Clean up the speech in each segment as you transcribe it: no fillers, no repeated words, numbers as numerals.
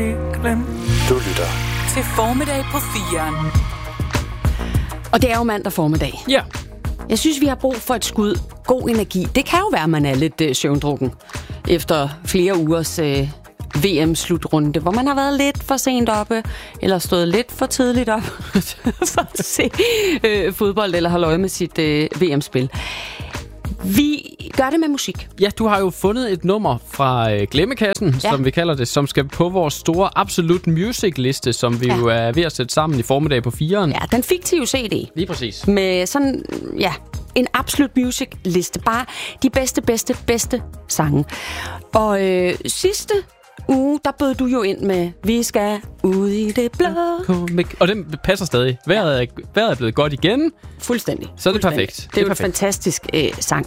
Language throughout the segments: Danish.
aldrig glemme. Du lytter til Formiddag på 4'eren. Og det er jo mandag formiddag. Ja. Jeg synes, vi har brug for et skud god energi. Det kan jo være, at man er lidt søvndrukken efter flere ugers VM-slutrunde, hvor man har været lidt for sent oppe, eller stået lidt for tidligt op for at se fodbold, eller holde øje med sit VM-spil. Vi gør det med musik. Ja, du har jo fundet et nummer fra Glemmekassen, som vi kalder det, som skal på vores store Absolute Music-liste, som vi jo er ved at sætte sammen i formiddag på 4'eren. Ja, den fiktive CD. Lige præcis. Med sådan, en Absolute Music-liste. Bare de bedste sange. Og sidste uge, der bød du jo ind med, vi skal ud i det blå. Og den passer stadig. Vejret er blevet godt igen. Fuldstændig. Så er det perfekt. Det er jo en fantastisk sang.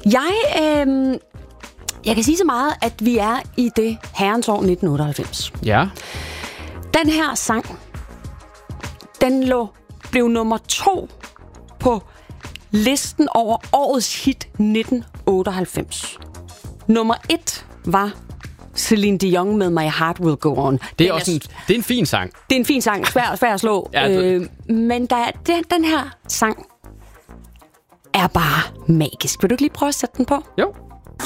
Jeg kan sige så meget, at vi er i det herrens år 1998. Ja. Den her sang, den blev nummer 2 på listen over årets hit 1998. Nummer 1 var Celine Dion med My Heart Will Go On. Det er en fin sang. Det er en fin sang, svær at slå. Men den her sang er bare magisk. Vil du ikke lige prøve at sætte den på? Jo.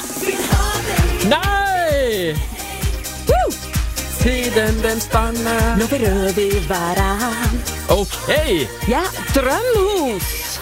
Nej! Woo! Den stander. Nu berører vi hverandre. Okay. Ja, Drømmehus.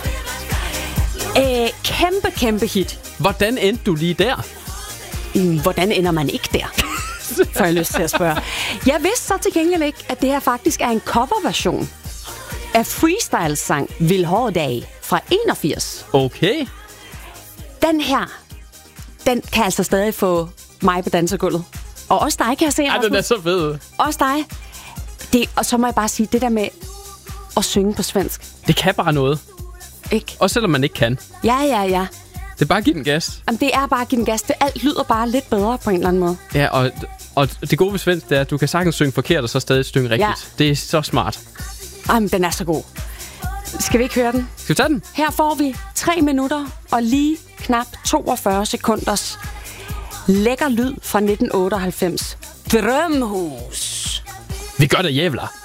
Kæmpe hit. Hvordan endte du lige der? Hvordan ender man ikke der? Får jeg lyst til at spørge. Jeg vidste så til gengæld ikke, at det her faktisk er en coverversion af freestyle-sang Vildhårdag fra 81. Okay. Den her, den kan altså stadig få mig på dansergulvet. Og også dig, kan jeg se. Ja, den er så fed. Også dig. Og så må jeg bare sige, det der med at synge på svensk. Det kan bare noget. Ikke? Også selvom man ikke kan. Ja. Det er bare at give den gas. Jamen, det er bare at give den gas. Alt lyder bare lidt bedre på en eller anden måde. Ja, og det gode ved svensk, det er, at du kan sagtens synge forkert, og så stadig synge rigtigt. Ja. Det er så smart. Jamen, den er så god. Skal vi ikke høre den? Skal vi tage den? Her får vi 3 minutter og lige knap 42 sekunders lækker lyd fra 1998. Drømmehus. Vi gør det, jævler.